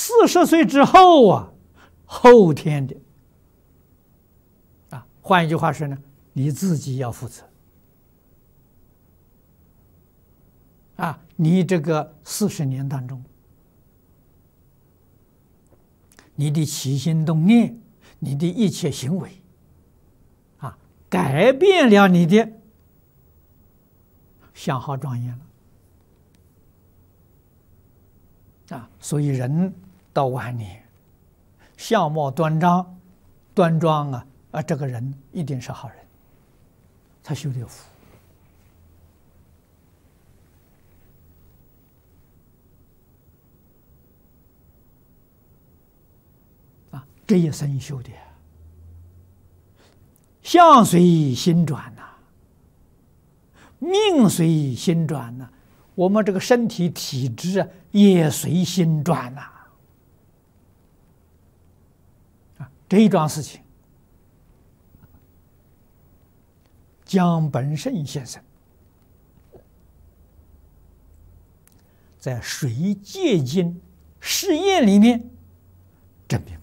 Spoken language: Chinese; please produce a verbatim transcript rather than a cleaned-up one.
四十岁之后啊，后天的啊，换一句话说呢，你自己要负责啊，你这个四十年当中，你的起心动念，你的一切行为啊，改变了你的相好庄严了啊，所以人到晚年，相貌端庄，端庄啊啊，这个人一定是好人，他修的福啊，这一生修的相随心转呐、啊，命随心转呐、啊，我们这个身体体质啊也随心转呐、啊。啊，这一桩事情，江本胜先生在《水界经》试验里面证明